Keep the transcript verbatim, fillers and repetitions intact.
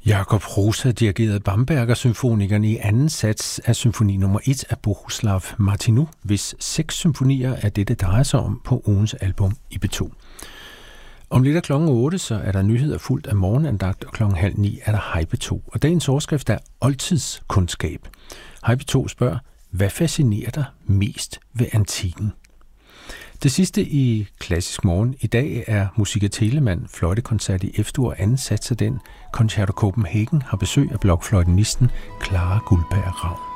Jakob Hrosa dirigerede Bamberger-symfonikerne i anden sats af symfoni nummer et af Bohuslav Martinu, hvis seks symfonier er det, det drejer sig om på ugens album i B to. Om lidt af klokken otte, så er der nyheder fuldt af morgenandagt, og klokken halv ni er der Hej B to. Og dagens overskrift er oldtidskundskab. Hej B to spørger, hvad fascinerer dig mest ved antikken? Det sidste i Klassisk Morgen i dag er Musik af Telemann, fløjtekoncert i F-dur, anden sats af den. Concerto Copenhagen har besøg af blokfløjtenisten Clara Guldberg Ravn.